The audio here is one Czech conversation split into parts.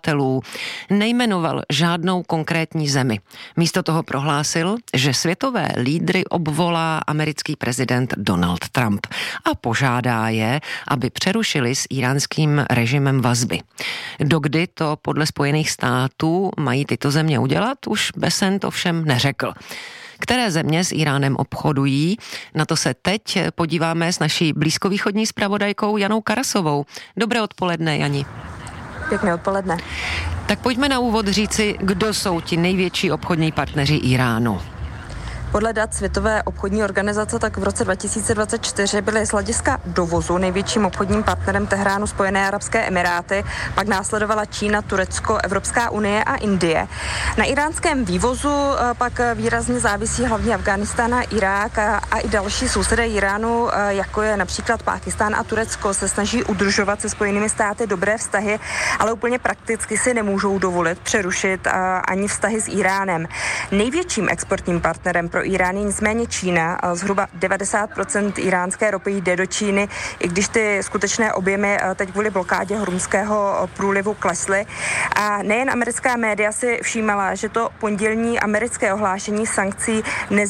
dodavatelů, nejmenoval žádnou konkrétní zemi. Místo toho prohlásil, že světové lídry obvolá americký prezident Donald Trump a požádá je, aby přerušili s íránským režimem vazby. Dokdy to podle Spojených států mají tyto země udělat, už Besant ovšem neřekl. Které země s Íránem obchodují? Na to se teď podíváme s naší blízkovýchodní zpravodajkou Janou Karasovou. Dobré odpoledne, Jani. Pěkné odpoledne. Tak pojďme na úvod říci, kdo jsou ti největší obchodní partneři Íránu. Podle dat Světové obchodní organizace tak v roce 2024 byly z hlediska dovozu největším obchodním partnerem Tehránu Spojené arabské emiráty, pak následovala Čína, Turecko, Evropská unie a Indie. Na iránském vývozu pak výrazně závisí hlavně Afghánistán a Irák a i další sousedé Íránu, jako je například Pákistán a Turecko, se snaží udržovat se Spojenými státy dobré vztahy, ale úplně prakticky si nemůžou dovolit přerušit ani vztahy s Íránem. Největším exportním partnerem pro Irán je nicméně Čína. Zhruba 90% iránské ropy jde do Číny, i když ty skutečné objemy teď kvůli blokádě Hormuzského průlivu klesly. A nejen americká média si všímala, že to pondělní americké ohlášení sankcí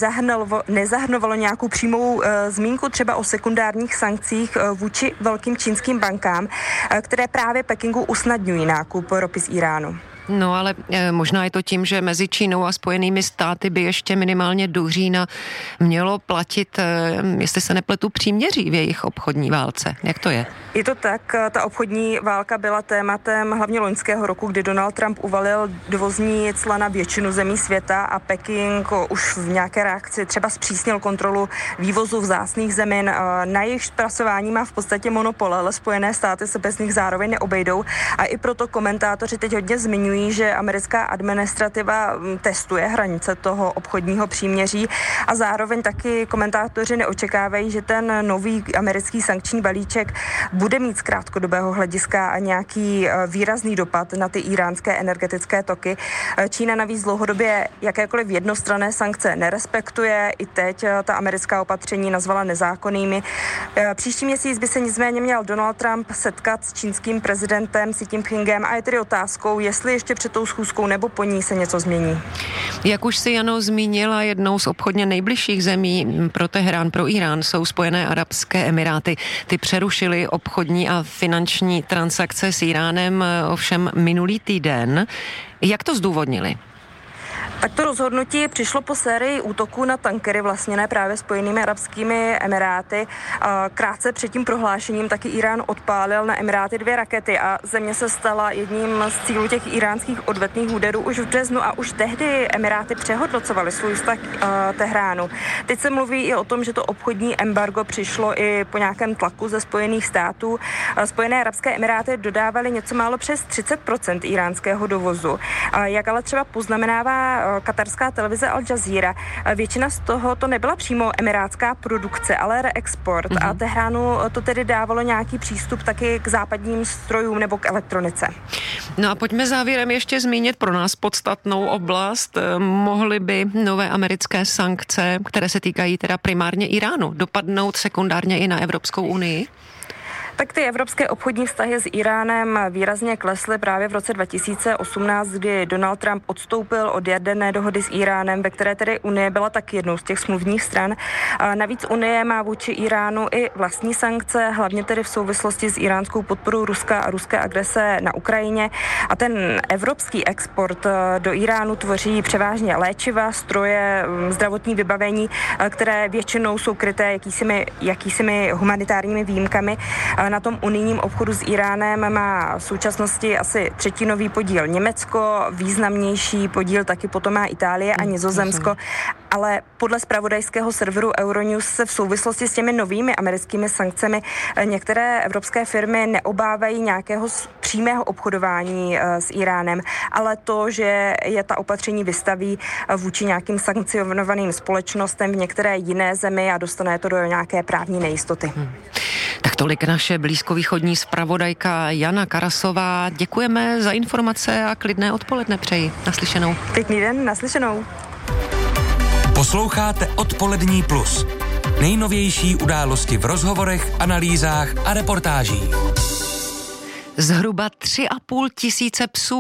nezahrnovalo nějakou přímou zmínku třeba o sekundárních sankcích vůči velkým čínským bankám, které právě Pekingu usnadňují nákup ropy z Iránu. No ale možná je to tím, že mezi Čínou a Spojenými státy by ještě minimálně do října mělo platit, jestli se nepletu, příměří v jejich obchodní válce. Jak to je? Je to tak, ta obchodní válka byla tématem hlavně loňského roku, kdy Donald Trump uvalil dovozní cla na většinu zemí světa a Peking už v nějaké reakci třeba zpřísnil kontrolu vývozu vzácných zemin. Na jejich zpracování má v podstatě monopol, ale Spojené státy se bez nich zároveň neobejdou a i proto komentátoři teď hodně zmiňují, že americká administrativa testuje hranice toho obchodního příměří a zároveň taky komentátoři neočekávají, že ten nový americký sankční balíček bude mít z krátkodobého hlediska a nějaký výrazný dopad na ty íránské energetické toky. Čína navíc dlouhodobě jakékoliv jednostranné sankce nerespektuje. I teď ta americká opatření nazvala nezákonnými. Příští měsíc by se nicméně měl Donald Trump setkat s čínským prezidentem Xi Jinpingem a je tedy otázkou, jestli ještě před tou schůzkou nebo po ní se něco změní. Jak už si Jano zmínila, jednou z obchodně nejbližších zemí pro Teherán, pro Irán jsou Spojené arabské emiráty. Ty přerušily obchodní a finanční transakce s Iránem ovšem minulý týden. Jak to zdůvodnili? Tak to rozhodnutí přišlo po sérii útoků na tankery vlastněné právě Spojenými arabskými emiráty. Krátce před tím prohlášením taky Irán odpálil na Emiráty 2 rakety a země se stala jedním z cílů těch iránských odvetných úderů už v březnu a už tehdy Emiráty přehodnocovaly svůj vztah Tehránu. Teď se mluví i o tom, že to obchodní embargo přišlo i po nějakém tlaku ze Spojených států. Spojené arabské emiráty dodávaly něco málo přes 30% iránského dovozu. Jak ale třeba poznamenává katarská televize Al Jazeera, většina z toho to nebyla přímo emirátská produkce, ale reexport a Tehránu to tedy dávalo nějaký přístup taky k západním strojům nebo k elektronice. No a pojďme závěrem ještě zmínit pro nás podstatnou oblast. Mohly by nové americké sankce, které se týkají teda primárně Iránu, dopadnout sekundárně i na Evropskou unii? Tak ty evropské obchodní vztahy s Iránem výrazně klesly právě v roce 2018, kdy Donald Trump odstoupil od jaderné dohody s Iránem, ve které tedy Unie byla taky jednou z těch smluvních stran. Navíc Unie má vůči Iránu i vlastní sankce, hlavně tedy v souvislosti s iránskou podporou Ruska a ruské agrese na Ukrajině. A ten evropský export do Iránu tvoří převážně léčiva, stroje, zdravotní vybavení, které většinou jsou kryté jakýsimi humanitárními výjimkami. Na tom unijním obchodu s Iránem má v současnosti asi třetinový podíl Německo, významnější podíl taky potom má Itálie a Nizozemsko, ale podle zpravodajského serveru Euronews se v souvislosti s těmi novými americkými sankcemi některé evropské firmy neobávají nějakého přímého obchodování s Iránem, ale to, že je ta opatření vystaví vůči nějakým sankcionovaným společnostem v některé jiné zemi a dostane to do nějaké právní nejistoty. Tak tolik naše blízkovýchodní zpravodajka Jana Karasová. Děkujeme za informace a klidné odpoledne přeji. Naslyšenou. Pěkný den, naslyšenou. Posloucháte Odpolední plus. Nejnovější události v rozhovorech, analýzách a reportážích. Zhruba 3,5 tisíce psů